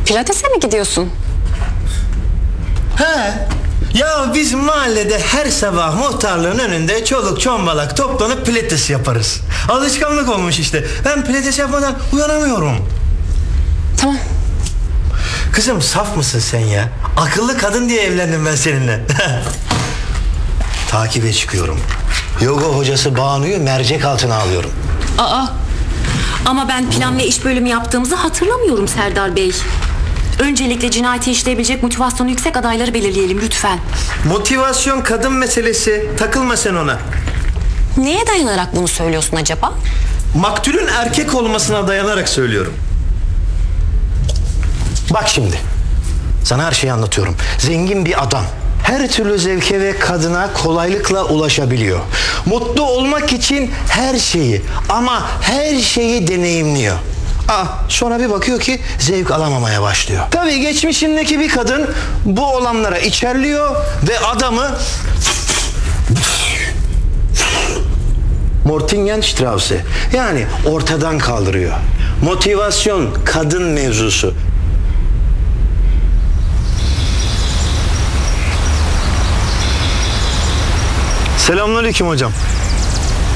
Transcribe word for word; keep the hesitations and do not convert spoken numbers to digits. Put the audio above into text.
Pilates'e mi gidiyorsun? He. Ya biz mahallede her sabah muhtarlığın önünde çoluk çombalak toplanıp pilates yaparız. Alışkanlık olmuş işte. Ben pilates yapmadan uyanamıyorum. Tamam. Kızım saf mısın sen ya? Akıllı kadın diye evlendim ben seninle. Takibe çıkıyorum. Yoga hocası Banu'yu mercek altına alıyorum. Aa, ama ben plan ve iş bölümü yaptığımızı hatırlamıyorum Serdar Bey. Öncelikle cinayeti işleyebilecek motivasyonu yüksek adayları belirleyelim lütfen. Motivasyon kadın meselesi. Takılma sen ona. Neye dayanarak bunu söylüyorsun acaba? Maktulün erkek olmasına dayanarak söylüyorum. Bak şimdi. Sana her şeyi anlatıyorum. Zengin bir adam. Her türlü zevke ve kadına kolaylıkla ulaşabiliyor. Mutlu olmak için her şeyi ama her şeyi deneyimliyor. Ah, sonra bir bakıyor ki zevk alamamaya başlıyor. Tabii geçmişindeki bir kadın bu olanlara içerliyor ve adamı Mortingenstrasse yani ortadan kaldırıyor. Motivasyon kadın mevzusu. Selamünaleyküm hocam.